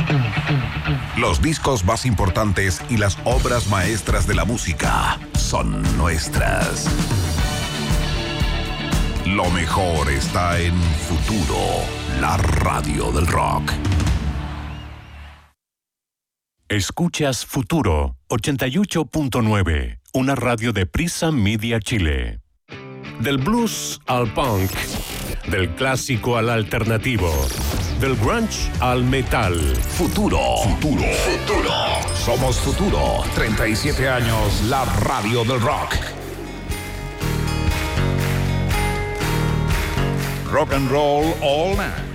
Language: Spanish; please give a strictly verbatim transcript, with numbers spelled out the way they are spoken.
Los discos más importantes y las obras maestras de la música son nuestras. Lo mejor está en Futuro, la radio del rock. Escuchas Futuro ochenta y ocho punto nueve, una radio de Prisa Media Chile. Del blues al punk, del clásico al alternativo, del grunge al metal. Futuro, futuro, futuro. Somos Futuro, treinta y siete años, la radio del rock. Rock and roll all night.